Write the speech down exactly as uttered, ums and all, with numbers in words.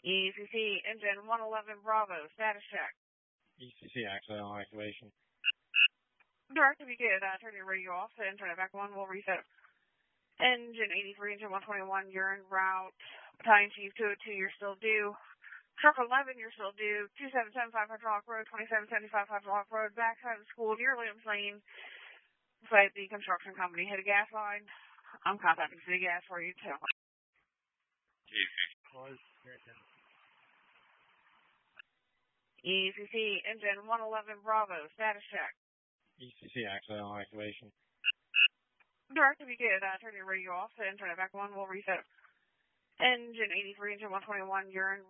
E C C, engine one eleven Bravo, status check. E C C accidental activation. Direct, if you could uh, turn your radio off and turn it back on, we'll reset. Engine eighty-three, engine one twenty-one, you're en route. Battalion Chief two oh two, you're still due. Truck eleven, you're still due. two seven seven five Hydraulic Road, twenty-seven seventy-five Hydraulic Road, backside of the school near Williams Lane. Beside the construction company, hit a gas line. I'm contacting City Gas for you, too. E C C, engine one eleven Bravo, status check. E C C accidental activation. Direct, if you could uh, turn your radio off and turn it back on, we'll reset. Engine eighty-three, engine one twenty-one, you're en